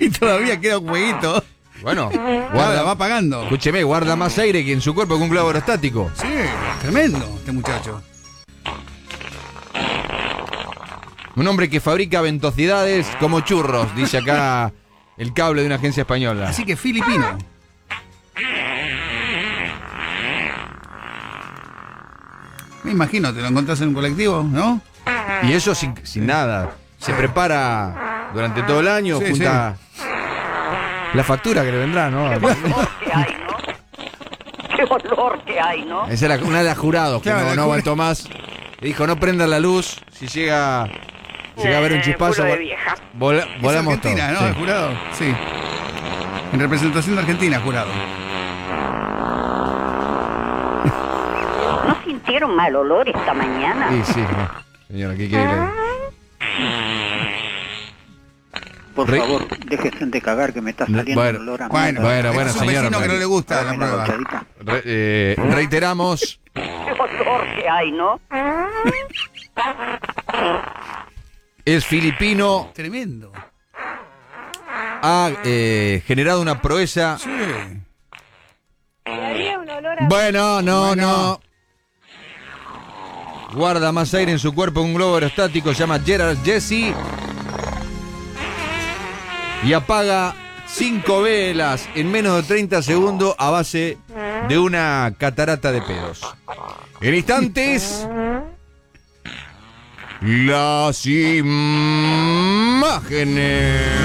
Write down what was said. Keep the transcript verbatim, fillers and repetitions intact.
Y todavía queda un jueguito. Bueno, Guarda, guarda, va apagando. escúcheme, guarda más aire que en su cuerpo que un globo aerostático. Sí, tremendo este muchacho. Un hombre que fabrica ventosidades como churros, dice acá el cable de una agencia española. Así que filipino. Me imagino, te lo encontrás en un colectivo, ¿no? Y eso sin, sin nada. Se prepara durante todo el año, Sí, junta la factura que le vendrá, ¿no? Qué olor que hay, ¿no? Qué olor que hay, ¿no? Esa era una de las jurados que Claro, no, la no jura- aguantó más. Dijo, no prendan la luz. Si llega, llega a haber un Eh, chispazo, puro de vol- vieja. vola- Es volamos Argentina, todos. ¿no? Sí. El jurado. Sí. En representación de Argentina, jurado. ¿No sintieron mal olor esta mañana? Sí, sí, no. Señora, ¿qué quiere? Por Re- favor, déjense de cagar que me está saliendo Bueno, el olor a Bueno, mierda. bueno, bueno, es un señora, vecino que pero- no le gusta la Dame la prueba. cucharadita. Re- eh, reiteramos, Qué olor que hay, ¿no? es filipino, Tremendo. ha eh, generado una proeza. Sí. Bueno, no, Bueno. no. Guarda más aire en su cuerpo que un globo aerostático, se llama Gerard Jesse. Y apaga cinco velas en menos de treinta segundos a base de una catarata de pedos. En instantes, las imágenes.